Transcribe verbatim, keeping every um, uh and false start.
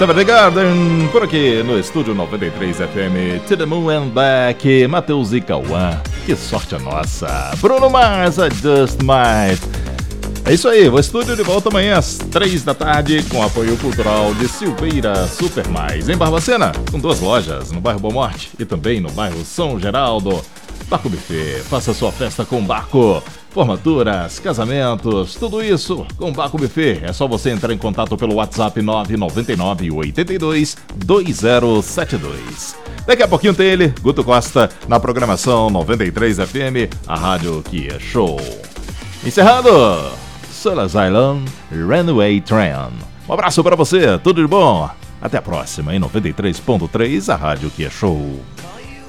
Seven Garden, por aqui no Estúdio noventa e três F M, To The Moon and Back, Matheus e Cauã, que sorte a nossa. Bruno Mars, I Just Might. É isso aí, o estúdio de volta amanhã às três da tarde com apoio cultural de Silveira Super Mais, em Barbacena, com duas lojas, no bairro Boa Morte e também no bairro São Geraldo. Barco Buffet, faça sua festa com Barco. Formaturas, casamentos, tudo isso com Barco Buffet. É só você entrar em contato pelo WhatsApp nove nove nove oito dois dois zero sete dois. Daqui a pouquinho tem ele, Guto Costa, na programação noventa e três F M, a rádio que é show. Encerrando, Solas Island, Runaway Train. Um abraço pra você, tudo de bom. Até a próxima em noventa e três ponto três, a rádio que é show.